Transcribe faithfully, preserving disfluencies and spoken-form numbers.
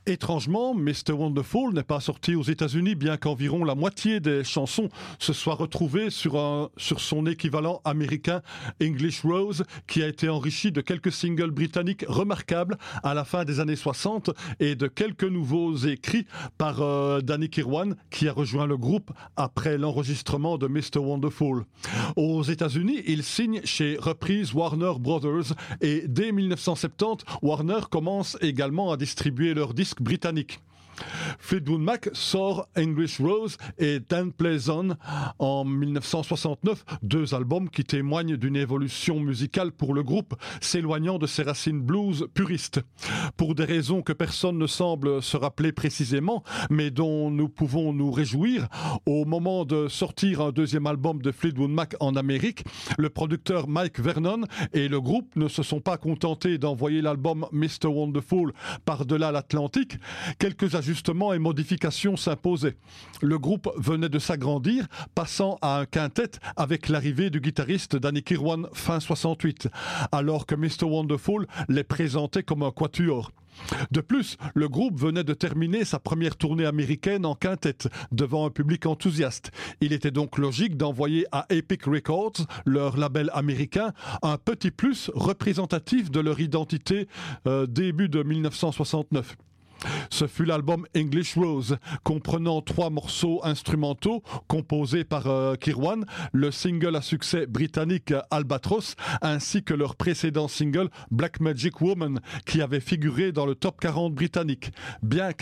Étrangement, mister Wonderful n'est pas sorti aux États-Unis, bien qu'environ la moitié des chansons se soient retrouvées sur, un, sur son équivalent américain English Rose, qui a été enrichi de quelques singles britanniques remarquables à la fin des années soixante et de quelques nouveaux écrits par euh, Danny Kirwan, qui a rejoint le groupe après l'enregistrement de mister Wonderful. Aux États-Unis, il signe chez Reprise Warner Brothers et dès mille neuf cent soixante-dix, Warner commence également à distribuer leurs disques britanniques. Fleetwood Mac sort English Rose et Dan Plays On en mille neuf cent soixante-neuf, deux albums qui témoignent d'une évolution musicale pour le groupe, s'éloignant de ses racines blues puristes. Pour des raisons que personne ne semble se rappeler précisément, mais dont nous pouvons nous réjouir, au moment de sortir un deuxième album de Fleetwood Mac en Amérique, le producteur Mike Vernon et le groupe ne se sont pas contentés d'envoyer l'album mister Wonderful par-delà l'Atlantique. Quelques ajustements et modifications s'imposaient. Le groupe venait de s'agrandir, passant à un quintet avec l'arrivée du guitariste Danny Kirwan fin soixante-huit, alors que mister Wonderful les présentait comme un quatuor. De plus, le groupe venait de terminer sa première tournée américaine en quintet, devant un public enthousiaste. Il était donc logique d'envoyer à Epic Records, leur label américain, un petit plus représentatif de leur identité euh, début de mille neuf cent soixante-neuf. Ce fut l'album English Rose, comprenant trois morceaux instrumentaux composés par euh, Kirwan, le single à succès britannique Albatross, ainsi que leur précédent single Black Magic Woman, qui avait figuré dans le top quarante britannique. Bien